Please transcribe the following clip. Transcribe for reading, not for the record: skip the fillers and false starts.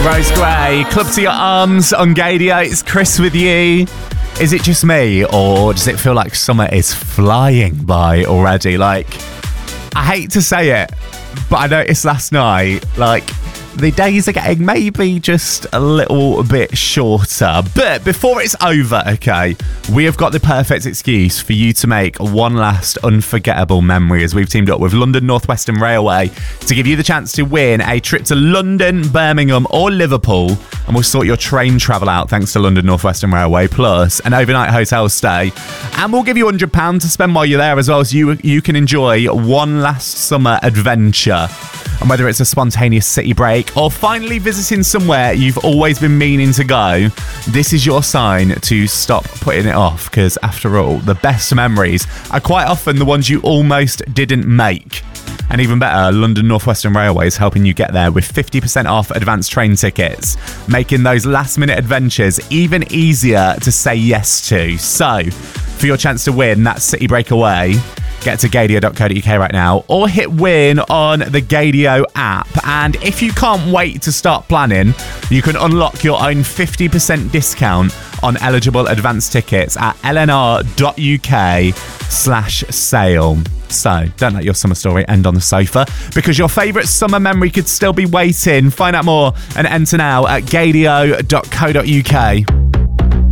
Rose Gray, Club to Your Arms on Gaydio. It's Chris with you. Is it just me, or does it feel like summer is flying by already? Like, I hate to say it, but I noticed last night, like, the days are getting maybe just a little bit shorter. But before it's over, okay, we have got the perfect excuse for you to make one last unforgettable memory as we've teamed up with London North Western Railway to give you the chance to win a trip to London, Birmingham or Liverpool. And we'll sort your train travel out thanks to London North Western Railway, plus an overnight hotel stay. And we'll give you £100 to spend while you're there as well, so you can enjoy one last summer adventure. And whether it's a spontaneous city break or finally visiting somewhere you've always been meaning to go, this is your sign to stop putting it off, because after all, the best memories are quite often the ones you almost didn't make. And even better, London North Western Railway is helping you get there with 50% off advanced train tickets, making those last-minute adventures even easier to say yes to. So, for your chance to win that city breakaway, get to gaydio.co.uk right now or hit win on the Gaydio app. And if you can't wait to start planning, you can unlock your own 50% discount on eligible advance tickets at lnr.uk/sale. So don't let your summer story end on the sofa, because your favourite summer memory could still be waiting. Find out more and enter now at gaydio.co.uk.